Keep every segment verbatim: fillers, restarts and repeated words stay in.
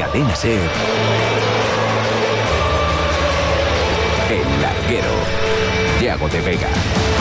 Cadena SER, El Larguero, Yago de Vega.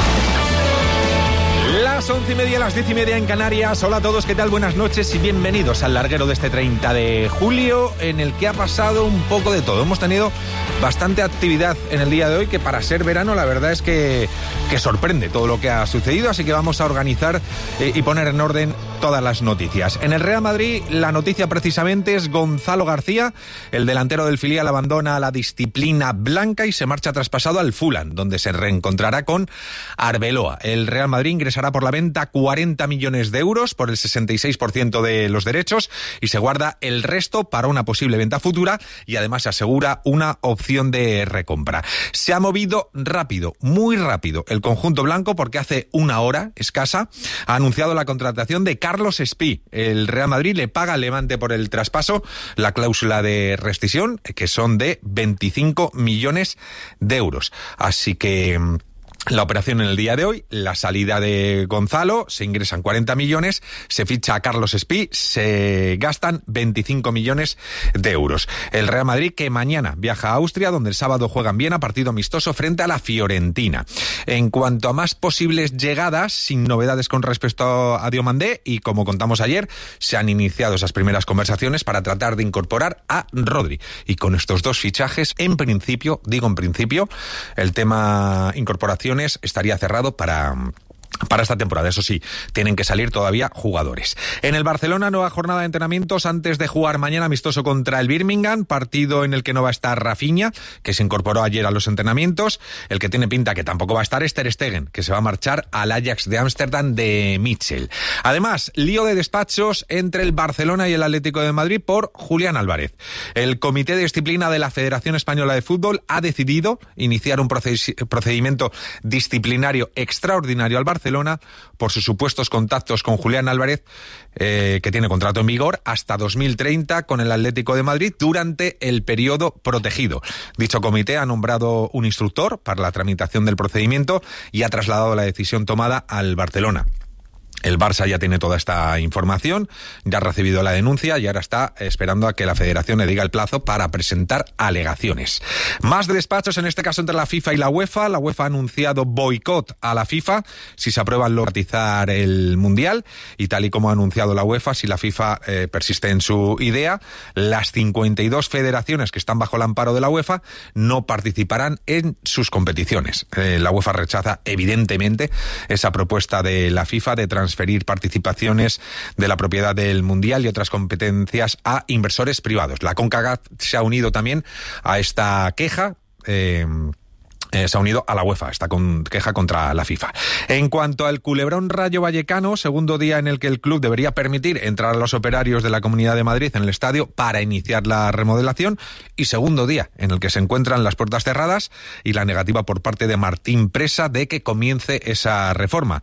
Las once y media, las diez y media en Canarias. Hola a todos, ¿qué tal? Buenas noches y bienvenidos al Larguero de este treinta de julio, en el que ha pasado un poco de todo. Hemos tenido bastante actividad en el día de hoy, que para ser verano la verdad es que, que sorprende todo lo que ha sucedido, así que vamos a organizar eh, y poner en orden todas las noticias. En el Real Madrid, la noticia precisamente es Gonzalo García. El delantero del filial abandona la disciplina blanca y se marcha traspasado al Fulham, donde se reencontrará con Arbeloa. El Real Madrid ingresará por la venta cuarenta millones de euros por el sesenta y seis por ciento de los derechos y se guarda el resto para una posible venta futura, y además se asegura una opción de recompra. Se ha movido rápido, muy rápido, el conjunto blanco, porque hace una hora escasa ha anunciado la contratación de Carlos Espí. El Real Madrid le paga al Levante por el traspaso la cláusula de rescisión, que son de veinticinco millones de euros. Así que la operación en el día de hoy, la salida de Gonzalo, se ingresan cuarenta millones, se ficha a Carlos Espí, se gastan veinticinco millones de euros. El Real Madrid, que mañana viaja a Austria, donde el sábado juegan bien a partido amistoso frente a la Fiorentina. En cuanto a más posibles llegadas, sin novedades con respecto a Diomandé, y como contamos ayer, se han iniciado esas primeras conversaciones para tratar de incorporar a Rodri. Y con estos dos fichajes, en principio, digo en principio, el tema incorporación estaría cerrado para... para esta temporada. Eso sí, tienen que salir todavía jugadores. En el Barcelona, nueva jornada de entrenamientos antes de jugar mañana amistoso contra el Birmingham, partido en el que no va a estar Rafinha, que se incorporó ayer a los entrenamientos. El que tiene pinta que tampoco va a estar es Ter Stegen, que se va a marchar al Ajax de Ámsterdam de Mitchell. Además, lío de despachos entre el Barcelona y el Atlético de Madrid por Julián Álvarez. El Comité de Disciplina de la Federación Española de Fútbol ha decidido iniciar un procedimiento disciplinario extraordinario al Barcelona por sus supuestos contactos con Julián Álvarez, eh, que tiene contrato en vigor hasta dos mil treinta con el Atlético de Madrid durante el periodo protegido. Dicho comité ha nombrado un instructor para la tramitación del procedimiento y ha trasladado la decisión tomada al Barcelona. El Barça ya tiene toda esta información, ya ha recibido la denuncia y ahora está esperando a que la Federación le diga el plazo para presentar alegaciones. Más de despachos, en este caso entre la FIFA y la UEFA. La UEFA ha anunciado boicot a la FIFA si se aprueba localizar el Mundial, y tal y como ha anunciado la UEFA, si la FIFA eh, persiste en su idea, las cincuenta y dos federaciones que están bajo el amparo de la UEFA no participarán en sus competiciones. Eh, la UEFA rechaza evidentemente esa propuesta de la FIFA de transferir transferir participaciones de la propiedad del Mundial y otras competencias a inversores privados. La CONCACAF se ha unido también a esta queja, eh, Eh, se ha unido a la UEFA, esta con, queja contra la FIFA. En cuanto al culebrón Rayo Vallecano, segundo día en el que el club debería permitir entrar a los operarios de la Comunidad de Madrid en el estadio para iniciar la remodelación, y segundo día en el que se encuentran las puertas cerradas y la negativa por parte de Martín Presa de que comience esa reforma.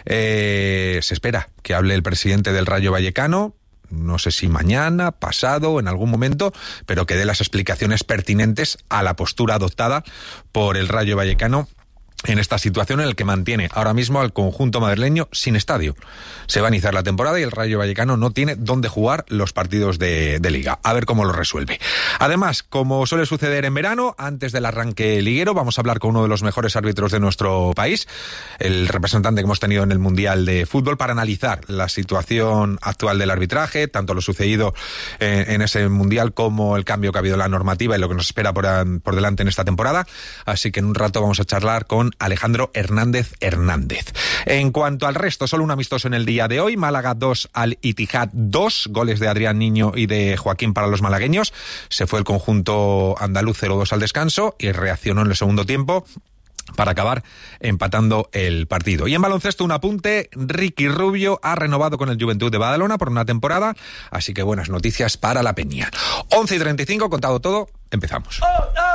Eh, se espera que hable el presidente del Rayo Vallecano, no sé si mañana, pasado o en algún momento, pero que dé las explicaciones pertinentes a la postura adoptada por el Rayo Vallecano en esta situación en la que mantiene ahora mismo al conjunto madrileño sin estadio. Se va a iniciar la temporada y el Rayo Vallecano no tiene dónde jugar los partidos de, de Liga. A ver cómo lo resuelve. Además, como suele suceder en verano, antes del arranque liguero, vamos a hablar con uno de los mejores árbitros de nuestro país, el representante que hemos tenido en el Mundial de Fútbol, para analizar la situación actual del arbitraje, tanto lo sucedido en, en ese Mundial como el cambio que ha habido en la normativa y lo que nos espera por, por delante en esta temporada. Así que en un rato vamos a charlar con Alejandro Hernández Hernández. En cuanto al resto, solo un amistoso en el día de hoy. Málaga dos, Al Ittihad dos, goles de Adrián Niño y de Joaquín para los malagueños. Se fue el conjunto andaluz cero dos al descanso y reaccionó en el segundo tiempo para acabar empatando el partido. Y en baloncesto, un apunte: Ricky Rubio ha renovado con el Juventud de Badalona por una temporada, así que buenas noticias para la Peña. once y treinta y cinco, contado todo, empezamos. Oh, oh.